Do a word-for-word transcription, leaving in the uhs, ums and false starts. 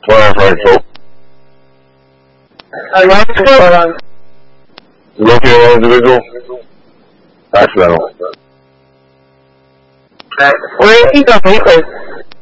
Buenas noches. Además, Looking at an individual? Accidental. where is he going?